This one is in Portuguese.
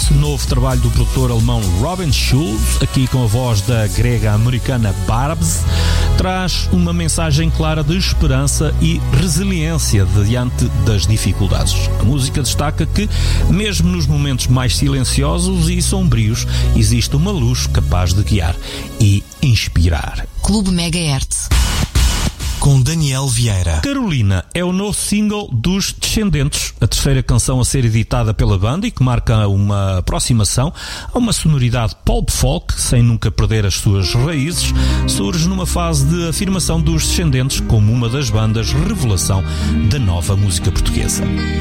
novo trabalho do produtor alemão Robin Schulz, aqui com a voz da grega-americana Barbs, traz uma mensagem clara de esperança e resiliência diante das dificuldades. A música destaca que, mesmo nos momentos mais silenciosos e sombrios, existe uma luz capaz de guiar e inspirar. Clube Megahertz. Com Daniel Vieira. Carolina é o novo single dos Descendentes, a terceira canção a ser editada pela banda e que marca uma aproximação a uma sonoridade pop folk, sem nunca perder as suas raízes. Surge numa fase de afirmação dos Descendentes como uma das bandas revelação da nova música portuguesa.